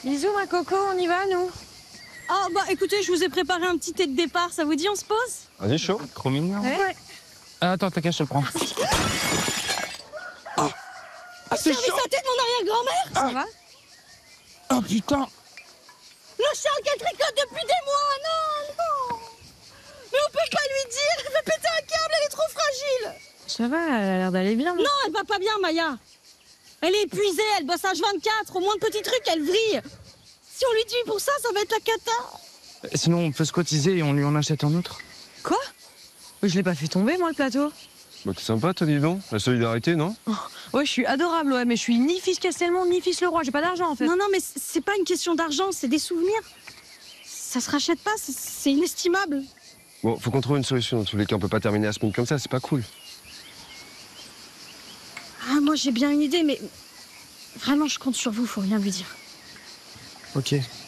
Bisous, ma coco, on y va, nous? Ah bah écoutez, je vous ai préparé un petit thé de départ, ça vous dit on se pose? Vas-y, chaud. Trop mignon. Ouais. Attends, t'inquiète, je te prends. Ah, c'est Service chaud. à thé de mon arrière-grand-mère. Ça va? Oh putain. Le Charles qu'elle tricote depuis des mois, non. Mais on peut pas lui dire, elle va péter un câble, elle est trop fragile. Ça va, elle a l'air d'aller bien. Non, elle va pas bien, Maya. Elle est épuisée, elle bosse H24, au moins de petits trucs, elle vrille. Si on lui dit pour ça, ça va être la cata. Sinon, on peut se cotiser et on lui en achète un autre. Quoi? Je l'ai pas fait tomber, moi, le plateau. Bah, t'es sympa, toi, dis donc. La solidarité, non? Ouais, je suis adorable, ouais, mais je suis ni fils Castelmont, ni fils Leroy. J'ai pas d'argent, en fait. Non, mais c'est pas une question d'argent, c'est des souvenirs. Ça se rachète pas, c'est inestimable. Bon, faut qu'on trouve une solution. Dans tous les cas, on peut pas terminer la semaine comme ça, c'est pas cool. Ah, moi j'ai bien une idée, mais vraiment je compte sur vous, faut rien lui dire. Ok.